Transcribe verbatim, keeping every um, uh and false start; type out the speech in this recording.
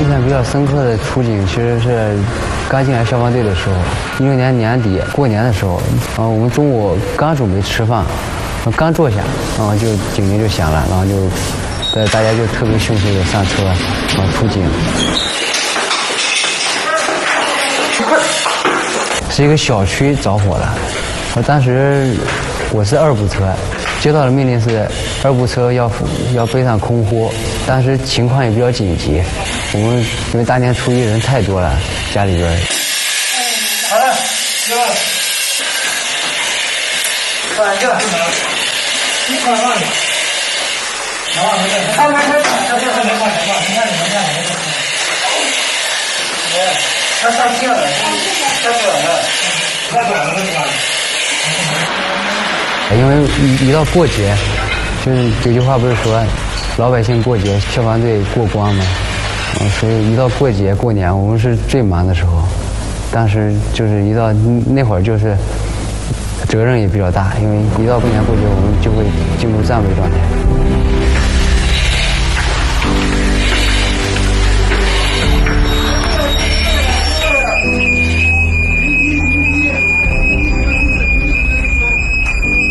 印象比较深刻的出警，其实是刚进来消防队的时候，一六年年底过年的时候，啊，我们中午刚准备吃饭，刚坐下，然后就警铃就响了，然后就，呃，大家就特别迅速的上车，然后出警。是一个小区着火了，我当时我是二部车，接到的命令是二部车要要背上空呼，当时情况也比较紧急，我们因为大年初一人太多了，家里边。好了，行了，快点，你快慢点，好，没事，开开开，这这这没关系，没关系，你看你们这样没事。他上线了，太短了，太短了，这个。因为一一到过节，就是有句话不是说，老百姓过节，消防队过关吗？嗯，所以一到过节过年，我们是最忙的时候。当时就是一到那会儿，就是责任也比较大，因为一到过年过节，我们就会进入战备状态。